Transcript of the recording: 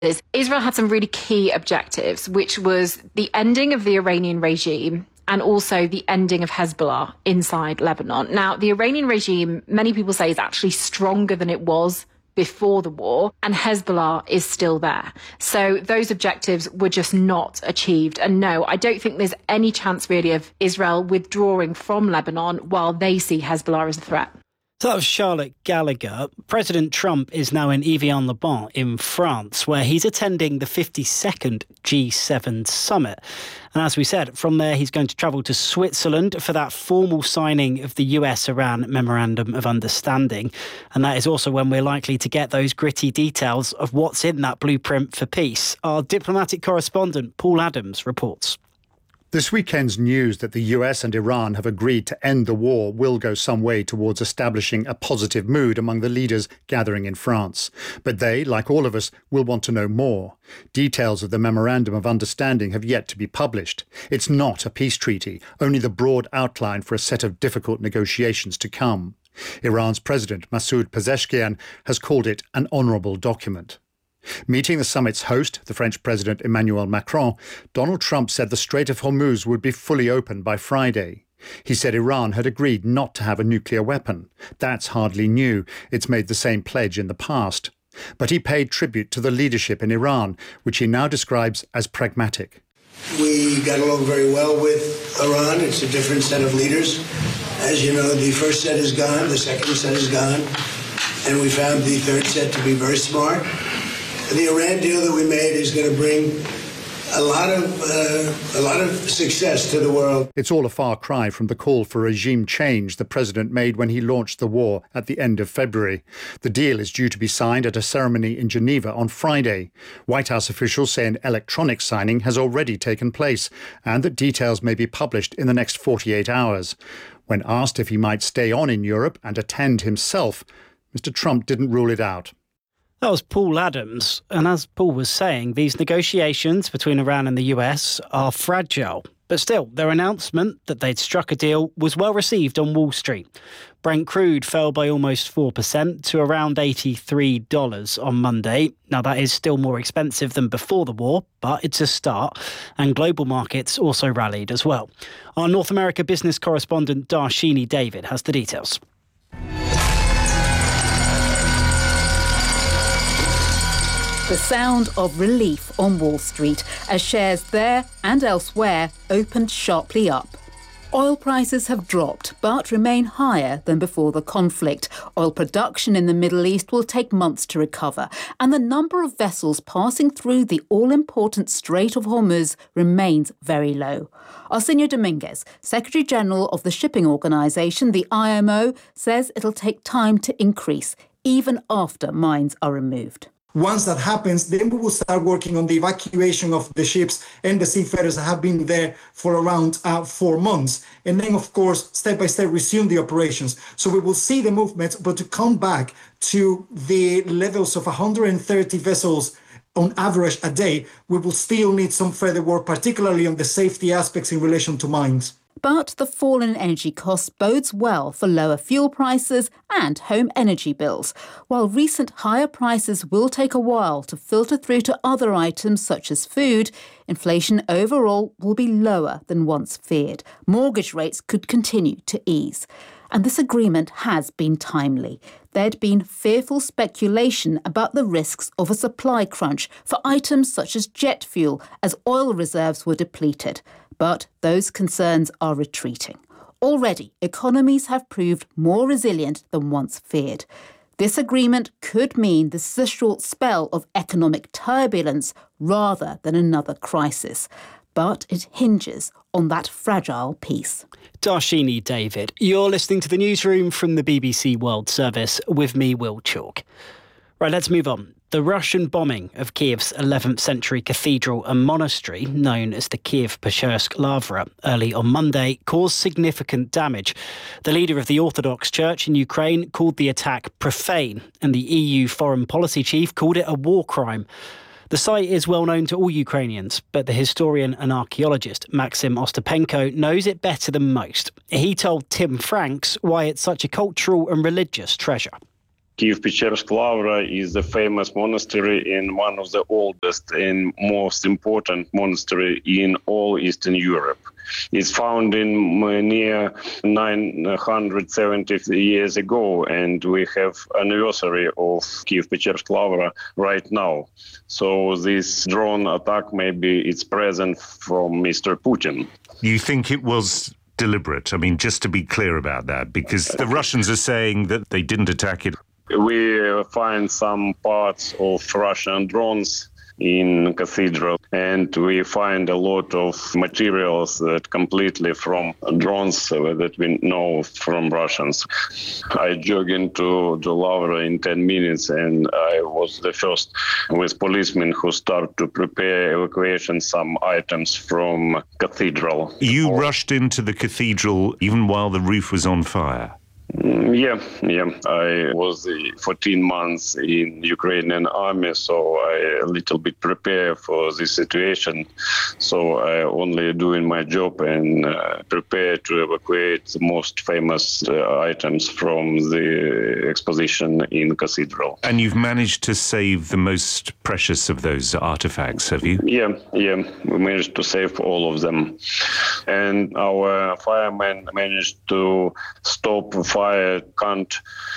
Israel had some really key objectives, which was the ending of the Iranian regime and also the ending of Hezbollah inside Lebanon. Now, the Iranian regime, many people say, is actually stronger than it was before the war, and Hezbollah is still there. So those objectives were just not achieved. And no, I don't think there's any chance really of Israel withdrawing from Lebanon while they see Hezbollah as a threat. So that was Charlotte Gallagher. President Trump is now in Evian-le-Bain in France, where he's attending the 52nd G7 summit. And as we said, from there he's going to travel to Switzerland for that formal signing of the US-Iran Memorandum of Understanding. And that is also when we're likely to get those gritty details of what's in that blueprint for peace. Our diplomatic correspondent, Paul Adams, reports. This weekend's news that the US and Iran have agreed to end the war will go some way towards establishing a positive mood among the leaders gathering in France. But they, like all of us, will want to know more. Details of the Memorandum of Understanding have yet to be published. It's not a peace treaty, only the broad outline for a set of difficult negotiations to come. Iran's President Masoud Pezeshkian has called it an honourable document. Meeting the summit's host, the French President Emmanuel Macron, Donald Trump said the Strait of Hormuz would be fully open by Friday. He said Iran had agreed not to have a nuclear weapon. That's hardly new. It's made the same pledge in the past. But he paid tribute to the leadership in Iran, which he now describes as pragmatic. We got along very well with Iran. It's a different set of leaders. As you know, the first set is gone, the second set is gone, and we found the third set to be very smart. The Iran deal that we made is going to bring a lot of success to the world. It's all a far cry from the call for regime change the president made when he launched the war at the end of February. The deal is due to be signed at a ceremony in Geneva on Friday. White House officials say an electronic signing has already taken place and that details may be published in the next 48 hours. When asked if he might stay on in Europe and attend himself, Mr. Trump didn't rule it out. That was Paul Adams. And as Paul was saying, these negotiations between Iran and the US are fragile. But still, their announcement that they'd struck a deal was well received on Wall Street. Brent crude fell by almost 4% to around $83 on Monday. Now, that is still more expensive than before the war, but it's a start. And global markets also rallied as well. Our North America business correspondent Darshini David has the details. The sound of relief on Wall Street as shares there and elsewhere opened sharply up. Oil prices have dropped but remain higher than before the conflict. Oil production in the Middle East will take months to recover, and the number of vessels passing through the all-important Strait of Hormuz remains very low. Arsenio Dominguez, Secretary General of the shipping organisation, the IMO, says it'll take time to increase, even after mines are removed. Once that happens, then we will start working on the evacuation of the ships and the seafarers that have been there for around 4 months. And then, of course, step by step, resume the operations. So we will see the movement, but to come back to the levels of 130 vessels on average a day, we will still need some further work, particularly on the safety aspects in relation to mines. But the fall in energy costs bodes well for lower fuel prices and home energy bills, while recent higher prices will take a while to filter through to other items such as food. Inflation overall will be lower than once feared. Mortgage rates could continue to ease. And this agreement has been timely. There'd been fearful speculation about the risks of a supply crunch for items such as jet fuel as oil reserves were depleted. But those concerns are retreating. Already, economies have proved more resilient than once feared. This agreement could mean this is a short spell of economic turbulence rather than another crisis. But it hinges on that fragile peace. Darshini David, you're listening to the newsroom from the BBC World Service with me, Will Chalk. Right, let's move on. The Russian bombing of Kiev's 11th century cathedral and monastery, known as the Kiev-Peshchersk Lavra, early on Monday, caused significant damage. The leader of the Orthodox Church in Ukraine called the attack profane, and the EU foreign policy chief called it a war crime. The site is well known to all Ukrainians, but the historian and archaeologist Maxim Ostapenko knows it better than most. He told Tim Franks why it's such a cultural and religious treasure. Kiev-Pechersk Lavra is a famous monastery and one of the oldest and most important monastery in all Eastern Europe. It's founded near 970 years ago, and we have anniversary of Kiev-Pechersk Lavra right now. So this drone attack, maybe it's present from Mr. Putin. You think it was deliberate? I mean, just to be clear about that, because the Russians are saying that they didn't attack it. We find some parts of Russian drones in cathedral, and we find a lot of materials that completely from drones that we know from Russians. I jogged into the Lavra in 10 minutes, and I was the first with policemen who start to prepare evacuation some items from cathedral. You rushed into the cathedral even while the roof was on fire? Yeah. I was 14 months in Ukrainian army, so I a little bit prepared for this situation. So I only doing my job and prepare to evacuate the most famous items from the exposition in cathedral. And you've managed to save the most precious of those artifacts, have you? Yeah. We managed to save all of them. And our firemen managed to stop fire. Can't